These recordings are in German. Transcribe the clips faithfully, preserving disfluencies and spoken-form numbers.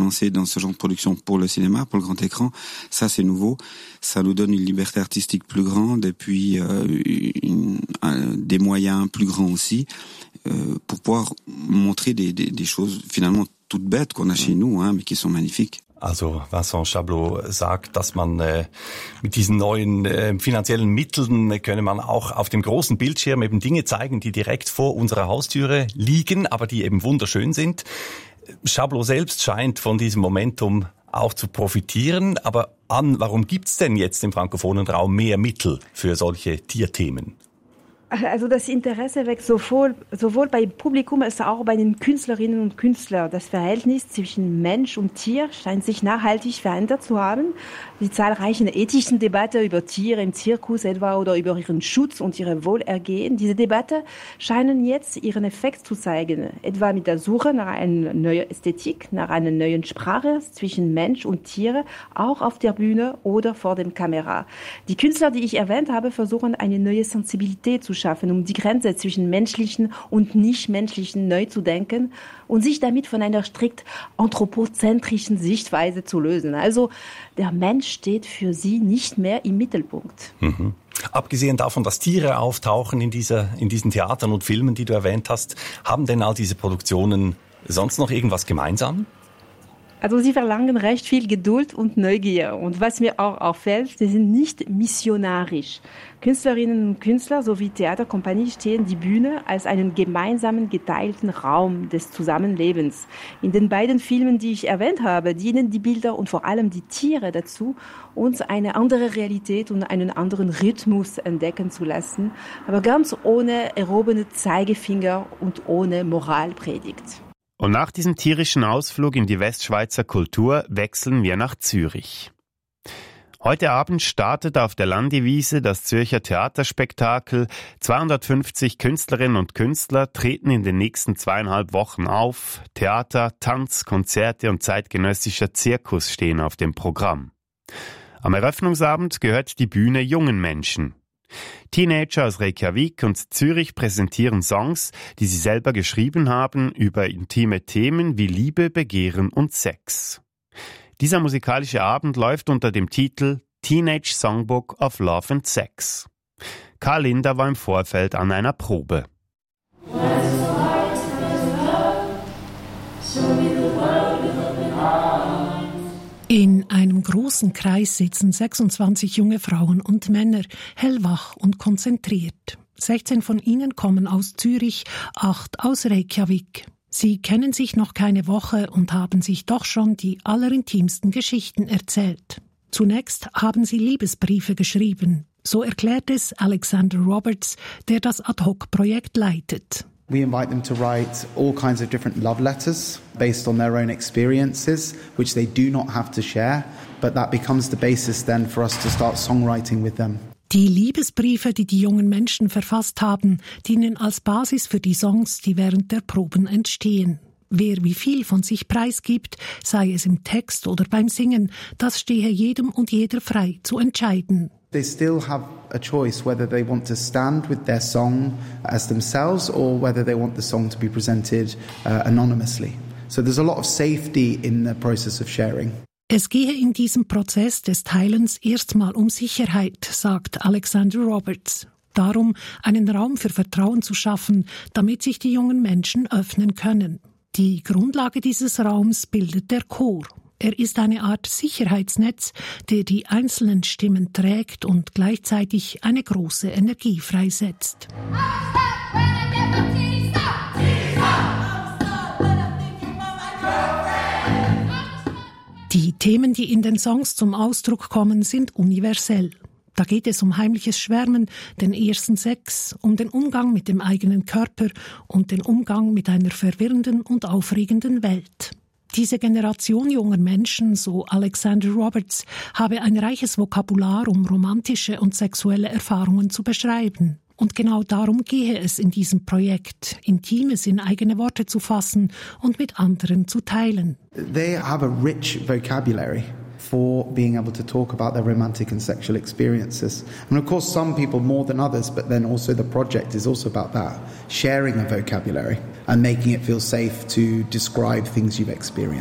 lancer dans ce genre de production pour le cinéma, pour le grand écran. Ça, c'est nouveau. Ça nous donne une liberté artistique plus grande et puis euh, une, un, des moyens plus grands aussi euh, pour pouvoir montrer des, des, des choses finalement toutes bêtes qu'on a chez nous, hein, mais qui sont magnifiques. Also Vincent Chablot sagt, dass man äh, mit diesen neuen äh, finanziellen Mitteln äh, könne man auch auf dem großen Bildschirm eben Dinge zeigen, die direkt vor unserer Haustüre liegen, aber die eben wunderschön sind. Chablot selbst scheint von diesem Momentum auch zu profitieren. Aber Ann, warum gibt's denn jetzt im frankophonen Raum mehr Mittel für solche Tierthemen? Also das Interesse wächst sowohl, sowohl beim Publikum als auch bei den Künstlerinnen und Künstlern. Das Verhältnis zwischen Mensch und Tier scheint sich nachhaltig verändert zu haben. Die zahlreichen ethischen Debatten über Tiere im Zirkus etwa oder über ihren Schutz und ihr Wohlergehen, diese Debatten scheinen jetzt ihren Effekt zu zeigen. Etwa mit der Suche nach einer neuen Ästhetik, nach einer neuen Sprache zwischen Mensch und Tiere, auch auf der Bühne oder vor der Kamera. Die Künstler, die ich erwähnt habe, versuchen eine neue Sensibilität zu schaffen, um die Grenze zwischen menschlichen und nichtmenschlichen neu zu denken und sich damit von einer strikt anthropozentrischen Sichtweise zu lösen. Also der Mensch steht für sie nicht mehr im Mittelpunkt. Mhm. Abgesehen davon, dass Tiere auftauchen in dieser, in diesen Theatern und Filmen, die du erwähnt hast, haben denn all diese Produktionen sonst noch irgendwas gemeinsam? Also sie verlangen recht viel Geduld und Neugier. Und was mir auch auffällt, sie sind nicht missionarisch. Künstlerinnen und Künstler sowie Theaterkompanie stehen die Bühne als einen gemeinsamen geteilten Raum des Zusammenlebens. In den beiden Filmen, die ich erwähnt habe, dienen die Bilder und vor allem die Tiere dazu, uns eine andere Realität und einen anderen Rhythmus entdecken zu lassen, aber ganz ohne erhobene Zeigefinger und ohne Moralpredigt. Und nach diesem tierischen Ausflug in die Westschweizer Kultur wechseln wir nach Zürich. Heute Abend startet auf der Landewiese das Zürcher Theaterspektakel. zweihundertfünfzig Künstlerinnen und Künstler treten in den nächsten zweieinhalb Wochen auf. Theater, Tanz, Konzerte und zeitgenössischer Zirkus stehen auf dem Programm. Am Eröffnungsabend gehört die Bühne jungen Menschen. Teenager aus Reykjavik und Zürich präsentieren Songs, die sie selber geschrieben haben, über intime Themen wie Liebe, Begehren und Sex. Dieser musikalische Abend läuft unter dem Titel Teenage Songbook of Love and Sex. Karl Linder war im Vorfeld an einer Probe. In einem großen Kreis sitzen sechsundzwanzig junge Frauen und Männer, hellwach und konzentriert. sechzehn von ihnen kommen aus Zürich, acht aus Reykjavik. Sie kennen sich noch keine Woche und haben sich doch schon die allerintimsten Geschichten erzählt. Zunächst haben sie Liebesbriefe geschrieben. So erklärt es Alexander Roberts, der das Ad-Hoc-Projekt leitet. We invite them to write all kinds of different love letters based on their own experiences, which they do not have to share, but that becomes the basis then for us to start songwriting with them. Die Liebesbriefe, die die jungen Menschen verfasst haben, dienen als Basis für die Songs, die während der Proben entstehen. Wer wie viel von sich preisgibt, sei es im Text oder beim Singen, das stehe jedem und jeder frei zu entscheiden. They still have a choice whether they want to stand with their song as themselves or whether they want the song to be presented uh, anonymously. So there's a lot of safety in the process of sharing. Es gehe in diesem Prozess des Teilens erstmal um Sicherheit, sagt Alexander Roberts. Darum, einen Raum für Vertrauen zu schaffen, damit sich die jungen Menschen öffnen können. Die Grundlage dieses Raums bildet der Chor. Er ist eine Art Sicherheitsnetz, der die einzelnen Stimmen trägt und gleichzeitig eine große Energie freisetzt. Die Themen, die in den Songs zum Ausdruck kommen, sind universell. Da geht es um heimliches Schwärmen, den ersten Sex, um den Umgang mit dem eigenen Körper und den Umgang mit einer verwirrenden und aufregenden Welt. Diese Generation junger Menschen, so Alexander Roberts, habe ein reiches Vokabular, um romantische und sexuelle Erfahrungen zu beschreiben. Und genau darum gehe es in diesem Projekt, Intimes in eigene Worte zu fassen und mit anderen zu teilen. They have a rich vocabulary for being able to talk about their romantic and sexual experiences. And of course some people more than others, but then also the project is also about that, sharing a vocabulary and making it feel safe to describe things you've experienced.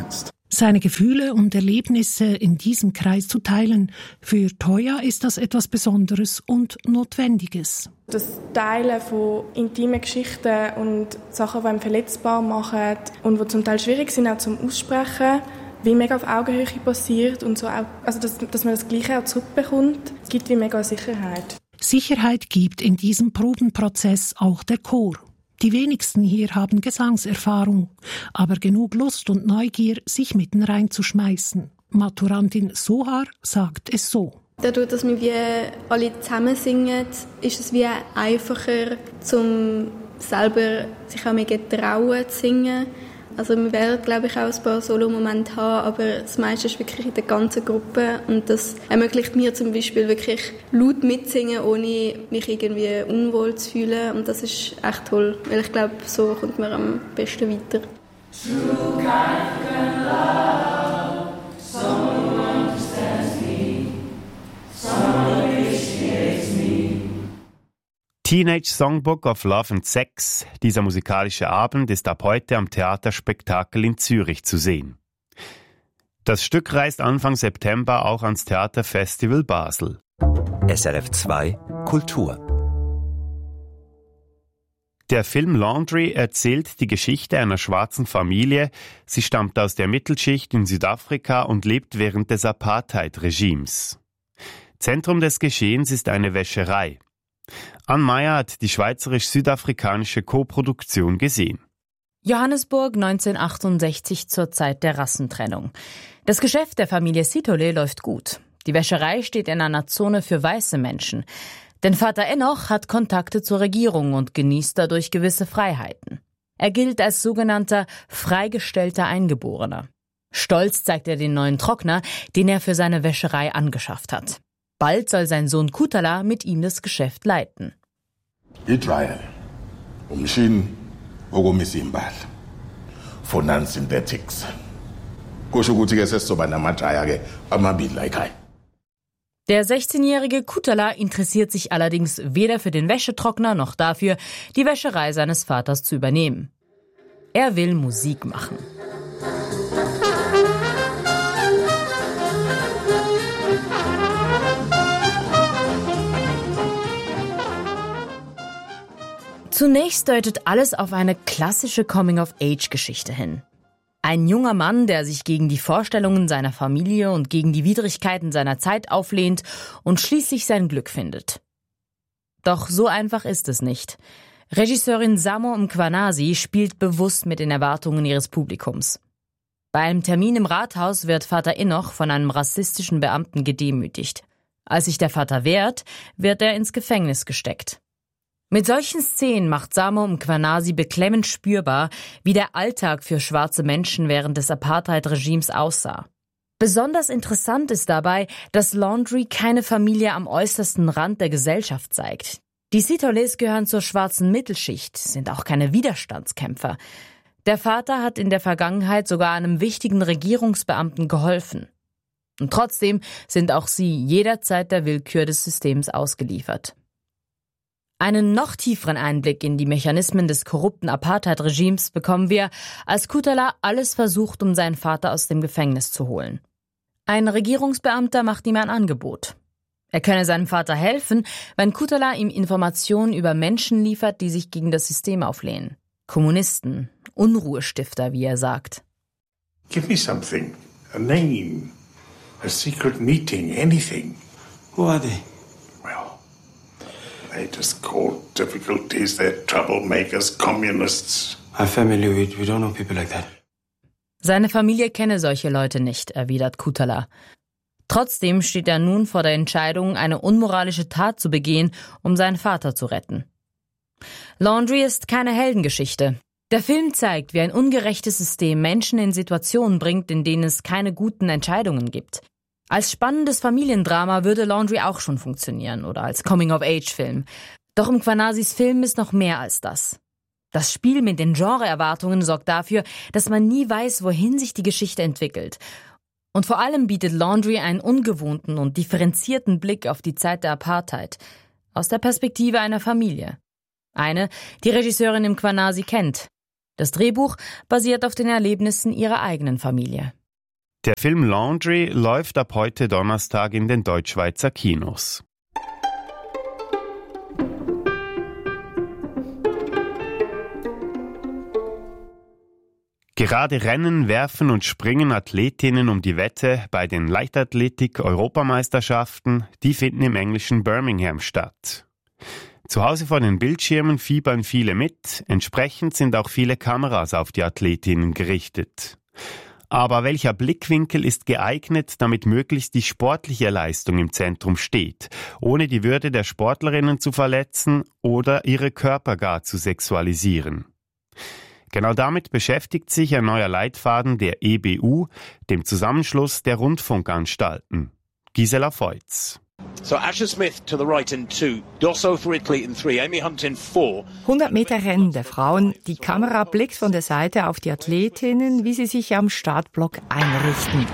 Seine Gefühle und Erlebnisse in diesem Kreis zu teilen, für Toya ist das etwas Besonderes und Notwendiges. Das Teilen von intimen Geschichten und Sachen, die einen verletzbar machen und die zum Teil schwierig sind auch zum Aussprechen, wie mega auf Augenhöhe passiert und so auch, also dass, dass man das Gleiche auch zurückbekommt, es gibt wie mega Sicherheit. Sicherheit gibt in diesem Probenprozess auch der Chor. Die wenigsten hier haben Gesangserfahrung, aber genug Lust und Neugier, sich mitten reinzuschmeißen. Maturantin Sohar sagt es so. Dadurch, dass wir wie alle zusammen singen, ist es wie einfacher, um selber sich auch mehr getrauen zu singen. Also wir werden, glaube ich, auch ein paar Solo-Momente haben, aber das meiste ist wirklich in der ganzen Gruppe und das ermöglicht mir zum Beispiel wirklich laut mitsingen, ohne mich irgendwie unwohl zu fühlen und das ist echt toll, weil ich glaube, so kommt man am besten weiter. True kind love, someone understands me, someone appreciates me. Teenage Songbook of Love and Sex, dieser musikalische Abend, ist ab heute am Theaterspektakel in Zürich zu sehen. Das Stück reist Anfang September auch ans Theaterfestival Basel. S R F zwei Kultur. Der Film Laundry erzählt die Geschichte einer schwarzen Familie. Sie stammt aus der Mittelschicht in Südafrika und lebt während des Apartheid-Regimes. Zentrum des Geschehens ist eine Wäscherei. Ann Meyer hat die schweizerisch-südafrikanische Koproduktion gesehen. Johannesburg neunzehnhundertachtundsechzig zur Zeit der Rassentrennung. Das Geschäft der Familie Sithole läuft gut. Die Wäscherei steht in einer Zone für weiße Menschen. Denn Vater Enoch hat Kontakte zur Regierung und genießt dadurch gewisse Freiheiten. Er gilt als sogenannter freigestellter Eingeborener. Stolz zeigt er den neuen Trockner, den er für seine Wäscherei angeschafft hat. Bald soll sein Sohn Kutala mit ihm das Geschäft leiten. Israel, umshin, okumisimbala, for non-synthetics. Kusho ukuthi ke sesizoba namajaya ke amabili la ekhaya. Der sechzehnjährige Kutala interessiert sich allerdings weder für den Wäschetrockner noch dafür, die Wäscherei seines Vaters zu übernehmen. Er will Musik machen. Zunächst deutet alles auf eine klassische Coming-of-Age-Geschichte hin. Ein junger Mann, der sich gegen die Vorstellungen seiner Familie und gegen die Widrigkeiten seiner Zeit auflehnt und schließlich sein Glück findet. Doch so einfach ist es nicht. Regisseurin Samo Mkhwanazi spielt bewusst mit den Erwartungen ihres Publikums. Bei einem Termin im Rathaus wird Vater Enoch von einem rassistischen Beamten gedemütigt. Als sich der Vater wehrt, wird er ins Gefängnis gesteckt. Mit solchen Szenen macht Samo Mkhwanazi beklemmend spürbar, wie der Alltag für schwarze Menschen während des Apartheid-Regimes aussah. Besonders interessant ist dabei, dass Laundry keine Familie am äußersten Rand der Gesellschaft zeigt. Die Sitholes gehören zur schwarzen Mittelschicht, sind auch keine Widerstandskämpfer. Der Vater hat in der Vergangenheit sogar einem wichtigen Regierungsbeamten geholfen. Und trotzdem sind auch sie jederzeit der Willkür des Systems ausgeliefert. Einen noch tieferen Einblick in die Mechanismen des korrupten Apartheid-Regimes bekommen wir, als Kutala alles versucht, um seinen Vater aus dem Gefängnis zu holen. Ein Regierungsbeamter macht ihm ein Angebot. Er könne seinem Vater helfen, wenn Kutala ihm Informationen über Menschen liefert, die sich gegen das System auflehnen. Kommunisten, Unruhestifter, wie er sagt. Give me something, a name, a secret meeting, anything. Who are they? They just cause difficulties, they're troublemakers, communists. Our family, we, we don't know people like that. Seine Familie kenne solche Leute nicht, erwidert Kutala. Trotzdem steht er nun vor der Entscheidung, eine unmoralische Tat zu begehen, um seinen Vater zu retten. Laundry ist keine Heldengeschichte. Der Film zeigt, wie ein ungerechtes System Menschen in Situationen bringt, in denen es keine guten Entscheidungen gibt. Als spannendes Familiendrama würde Laundry auch schon funktionieren oder als Coming-of-Age-Film. Doch Mkhwanazis Film ist noch mehr als das. Das Spiel mit den Genre-Erwartungen sorgt dafür, dass man nie weiß, wohin sich die Geschichte entwickelt. Und vor allem bietet Laundry einen ungewohnten und differenzierten Blick auf die Zeit der Apartheid, aus der Perspektive einer Familie. Eine, die Regisseurin Mkhwanazi kennt. Das Drehbuch basiert auf den Erlebnissen ihrer eigenen Familie. Der Film Laundry läuft ab heute Donnerstag in den Deutschschweizer Kinos. Gerade rennen, werfen und springen Athletinnen um die Wette bei den Leichtathletik-Europameisterschaften, die finden im englischen Birmingham statt. Zu Hause vor den Bildschirmen fiebern viele mit, entsprechend sind auch viele Kameras auf die Athletinnen gerichtet. Aber welcher Blickwinkel ist geeignet, damit möglichst die sportliche Leistung im Zentrum steht, ohne die Würde der Sportlerinnen zu verletzen oder ihre Körper gar zu sexualisieren? Genau damit beschäftigt sich ein neuer Leitfaden der E B U, dem Zusammenschluss der Rundfunkanstalten. Gisela Feutz. So Asher Smith to the right in two, Dosso for Italy in three, Amy Hunt in four. hundert Meter Rennen der Frauen. Die Kamera blickt von der Seite auf die Athletinnen, wie sie sich am Startblock einrichten.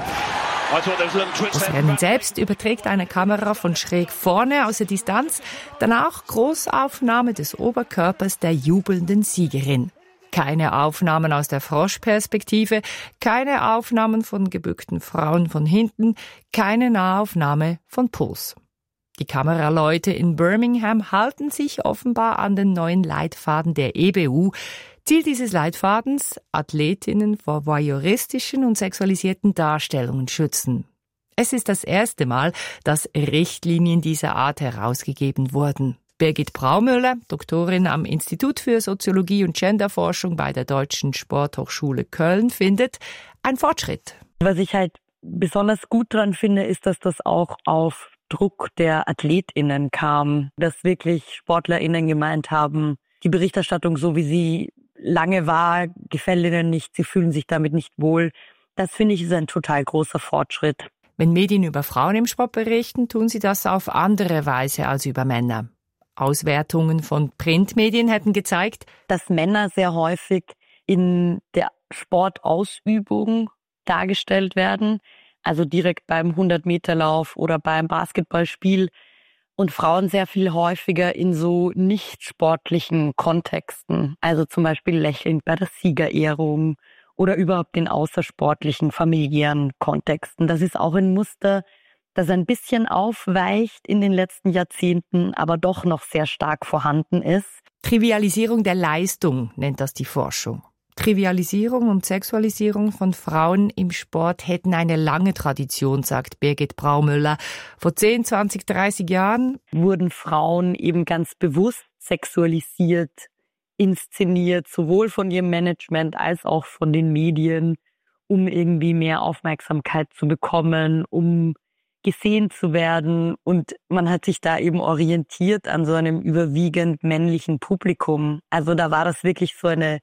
Das Rennen selbst überträgt eine Kamera von schräg vorne aus der Distanz, danach Großaufnahme des Oberkörpers der jubelnden Siegerin. Keine Aufnahmen aus der Froschperspektive, keine Aufnahmen von gebückten Frauen von hinten, keine Nahaufnahme von Po. Die Kameraleute in Birmingham halten sich offenbar an den neuen Leitfaden der E B U. Ziel dieses Leitfadens: Athletinnen vor voyeuristischen und sexualisierten Darstellungen schützen. Es ist das erste Mal, dass Richtlinien dieser Art herausgegeben wurden. Birgit Braumüller, Doktorin am Institut für Soziologie und Genderforschung bei der Deutschen Sporthochschule Köln, findet ein Fortschritt. Was ich halt besonders gut dran finde, ist, dass das auch auf Druck der AthletInnen kam, dass wirklich SportlerInnen gemeint haben, die Berichterstattung, so wie sie lange war, gefällt ihnen nicht, sie fühlen sich damit nicht wohl. Das finde ich ist ein total großer Fortschritt. Wenn Medien über Frauen im Sport berichten, tun sie das auf andere Weise als über Männer. Auswertungen von Printmedien hätten gezeigt, dass Männer sehr häufig in der Sportausübung dargestellt werden, also direkt beim hundert-Meter-Lauf oder beim Basketballspiel, und Frauen sehr viel häufiger in so nicht sportlichen Kontexten, also zum Beispiel lächelnd bei der Siegerehrung oder überhaupt in außersportlichen, familiären Kontexten. Das ist auch ein Muster, das ein bisschen aufweicht in den letzten Jahrzehnten, aber doch noch sehr stark vorhanden ist. Trivialisierung der Leistung nennt das die Forschung. Trivialisierung und Sexualisierung von Frauen im Sport hätten eine lange Tradition, sagt Birgit Braumüller. Vor zehn, zwanzig, dreißig Jahren wurden Frauen eben ganz bewusst sexualisiert, inszeniert, sowohl von ihrem Management als auch von den Medien, um irgendwie mehr Aufmerksamkeit zu bekommen, um gesehen zu werden, und man hat sich da eben orientiert an so einem überwiegend männlichen Publikum. Also da war das wirklich so eine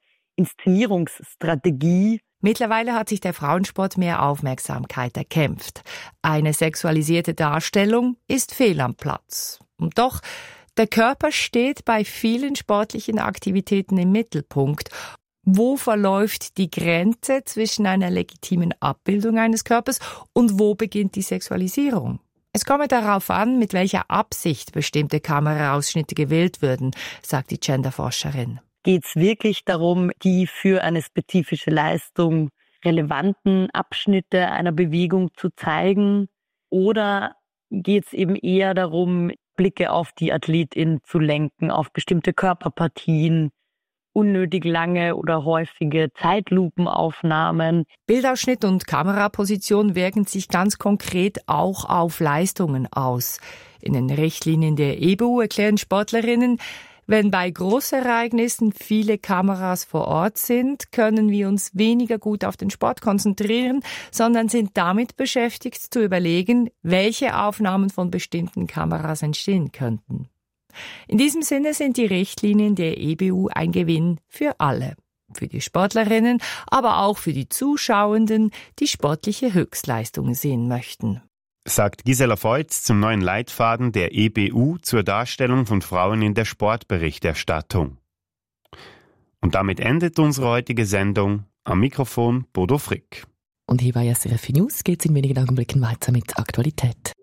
Inszenierungsstrategie. Mittlerweile hat sich der Frauensport mehr Aufmerksamkeit erkämpft. Eine sexualisierte Darstellung ist fehl am Platz. Und doch, der Körper steht bei vielen sportlichen Aktivitäten im Mittelpunkt. Wo verläuft die Grenze zwischen einer legitimen Abbildung eines Körpers und wo beginnt die Sexualisierung? Es komme darauf an, mit welcher Absicht bestimmte Kameraausschnitte gewählt würden, sagt die Genderforscherin. Geht es wirklich darum, die für eine spezifische Leistung relevanten Abschnitte einer Bewegung zu zeigen? Oder geht es eben eher darum, Blicke auf die Athletin zu lenken, auf bestimmte Körperpartien, unnötig lange oder häufige Zeitlupenaufnahmen? Bildausschnitt und Kameraposition wirken sich ganz konkret auch auf Leistungen aus. In den Richtlinien der E B U erklären Sportlerinnen, wenn bei Großereignissen viele Kameras vor Ort sind, können wir uns weniger gut auf den Sport konzentrieren, sondern sind damit beschäftigt zu überlegen, welche Aufnahmen von bestimmten Kameras entstehen könnten. In diesem Sinne sind die Richtlinien der E B U ein Gewinn für alle. Für die Sportlerinnen, aber auch für die Zuschauenden, die sportliche Höchstleistungen sehen möchten. Sagt Gisela Feutz zum neuen Leitfaden der E B U zur Darstellung von Frauen in der Sportberichterstattung. Und damit endet unsere heutige Sendung. Am Mikrofon Bodo Frick. Und hier bei S R F News geht es in wenigen Augenblicken weiter mit Aktualität.